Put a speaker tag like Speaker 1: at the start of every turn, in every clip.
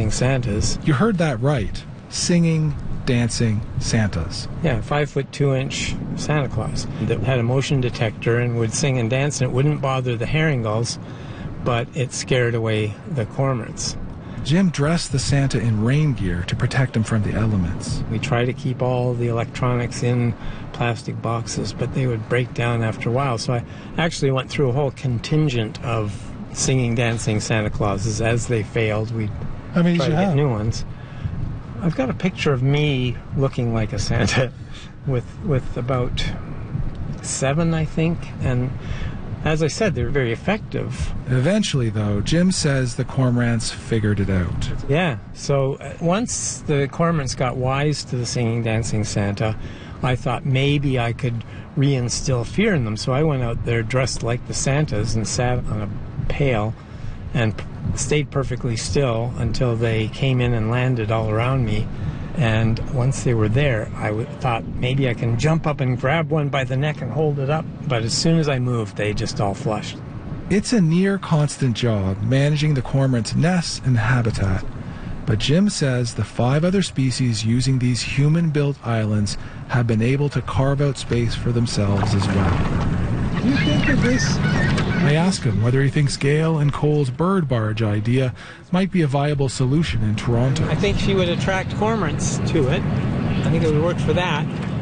Speaker 1: dancing Santas.
Speaker 2: You heard that right. Singing, dancing Santas.
Speaker 1: Yeah, 5'2" Santa Claus that had a motion detector and would sing and dance, and it wouldn't bother the herring gulls, but it scared away the cormorants.
Speaker 2: Jim dressed the Santa in rain gear to protect him from the elements.
Speaker 1: We try to keep all the electronics in plastic boxes, but they would break down after a while. So I actually went through a whole contingent of singing, dancing Santa Clauses. As they failed, we'd
Speaker 2: How many
Speaker 1: try
Speaker 2: did
Speaker 1: to
Speaker 2: you
Speaker 1: get
Speaker 2: have?
Speaker 1: new ones. I've got a picture of me looking like a Santa with about 7, I think, and as I said, they're very effective.
Speaker 2: Eventually, though, Jim says the cormorants figured it out.
Speaker 1: Yeah, so once the cormorants got wise to the singing, dancing Santa, I thought maybe I could reinstill fear in them. So I went out there dressed like the Santas and sat on a pail and stayed perfectly still until they came in and landed all around me. And once they were there, I thought maybe I can jump up and grab one by the neck and hold it up. But as soon as I moved, they just all flushed.
Speaker 2: It's a near constant job managing the cormorants' nests and habitat. But Jim says the 5 other species using these human-built islands have been able to carve out space for themselves as well.
Speaker 3: Do you think of this?
Speaker 2: I ask him whether he thinks Gail and Cole's bird barge idea might be a viable solution in Toronto.
Speaker 1: I think she would attract cormorants to it. I think it would work for that.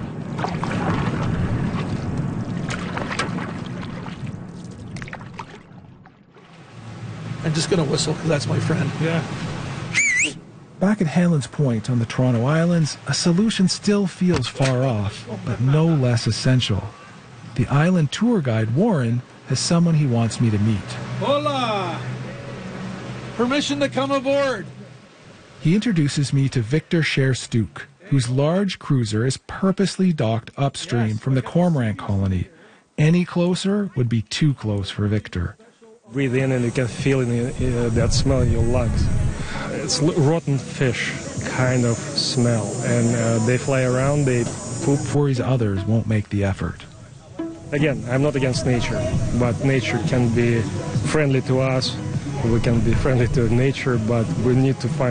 Speaker 3: I'm just going to whistle because that's my friend.
Speaker 2: Yeah. Back at Hanlon's Point on the Toronto Islands, a solution still feels far off, but no less essential. The island tour guide, Warren, has someone he wants me to meet.
Speaker 3: Hola! Permission to come aboard.
Speaker 2: He introduces me to Victor Scherstuck, whose large cruiser is purposely docked upstream from the cormorant colony. Any closer would be too close for Victor.
Speaker 4: Breathe in and you can feel that smell in your lungs. It's rotten fish kind of smell, and they fly around, they poop.
Speaker 2: Worries others won't make the effort.
Speaker 4: Again, I'm not against nature, but nature can be friendly to us. We can be friendly to nature, but we need to find